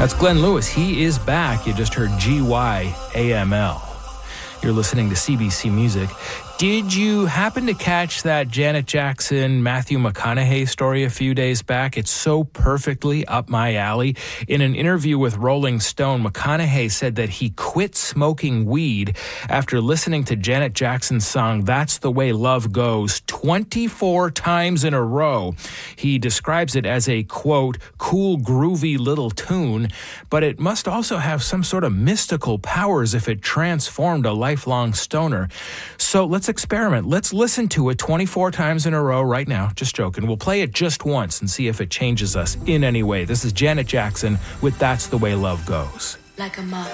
That's Glenn Lewis. He is back. You just heard GYAML. You're listening to CBC Music. Did you happen to catch that Janet Jackson, Matthew McConaughey story a few days back? It's so perfectly up my alley. In an interview with Rolling Stone, McConaughey said that he quit smoking weed after listening to Janet Jackson's song, That's the Way Love Goes, 24 times in a row. He describes it as a, quote, cool, groovy little tune, but it must also have some sort of mystical powers if it transformed a lifelong stoner. So let's experiment. Let's listen to it 24 times in a row right now. Just joking. We'll play it just once and see if it changes us in any way. This is Janet Jackson with That's the Way Love Goes. Like a moth